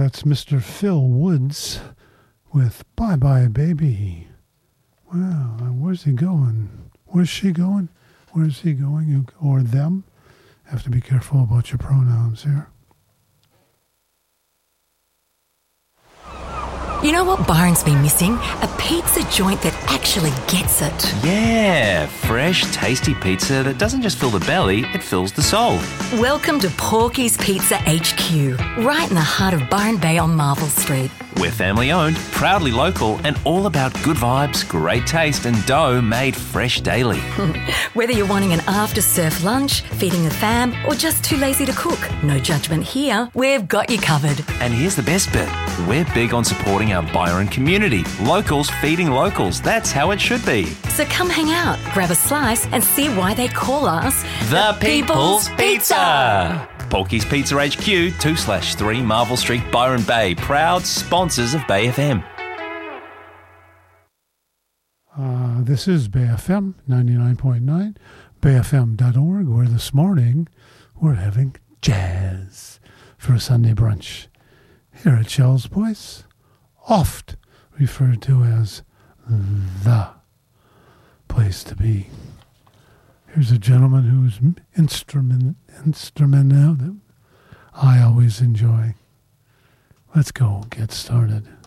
That's Mr. Phil Woods with Bye Bye Baby. Wow, where's he going? Where's she going? Where's he going? You, or them? Have to be careful about your pronouns here. You know what Byron's been missing? A pizza joint that actually gets it. Yeah, fresh, tasty pizza that doesn't just fill the belly, it fills the soul. Welcome to Porky's Pizza HQ, right in the heart of Byron Bay on Marvel Street. We're family owned, proudly local, and all about good vibes, great taste, and dough made fresh daily. Whether you're wanting an after-surf lunch, feeding the fam, or just too lazy to cook, no judgment here. We've got you covered. And here's the best bit. We're big on supporting our Byron community. Locals feeding locals. That's how it should be. So come hang out, grab a slice, and see why they call us The People's Pizza. Porky's Pizza HQ, 2/3 Marvel Street, Byron Bay. Proud sponsors of Bay FM. This is Bay FM 99.9, bayfm.org, where this morning we're having jazz for a Sunday brunch. Here at Shell's Place, oft referred to as the place to be. Here's a gentleman whose instrument that I always enjoy. Let's go get started.